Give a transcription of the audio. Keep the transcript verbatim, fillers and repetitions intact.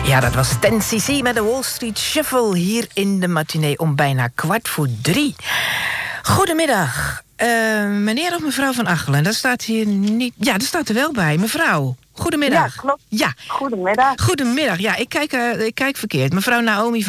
Ja, dat was ten cc met de Wall Street Shuffle hier in de matinee om bijna kwart voor drie. Goedemiddag, uh, meneer of mevrouw Van Achelen. Dat staat hier niet. Ja, dat staat er wel bij, mevrouw. Goedemiddag. Ja, klopt. Ja. Goedemiddag. Goedemiddag. Ja, ik kijk, uh, ik kijk verkeerd. Mevrouw Naomi van